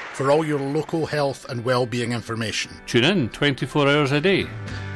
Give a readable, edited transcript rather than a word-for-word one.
for all your local health and well-being information. Tune in 24 hours a day.